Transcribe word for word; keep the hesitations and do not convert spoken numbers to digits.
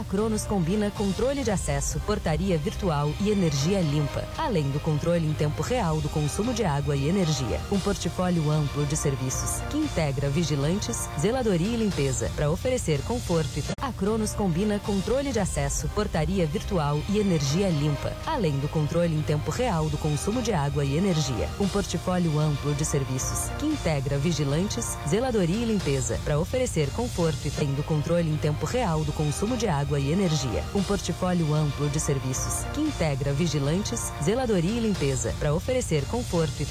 A Cronos combina controle de acesso, portaria virtual e energia limpa, além do controle em tempo real do consumo de água e energia. Um portfólio amplo de serviços que integra vigilantes, zeladoria e limpeza para oferecer conforto. E... A Cronos combina controle de acesso, portaria virtual e energia limpa, além do controle em tempo real do consumo de água e energia. Um portfólio amplo de serviços que integra vigilantes, zeladoria e limpeza para oferecer conforto e tendo controle em tempo real do consumo de água e energia. Um portfólio amplo de serviços que integra vigilantes, zeladoria e limpeza para oferecer conforto e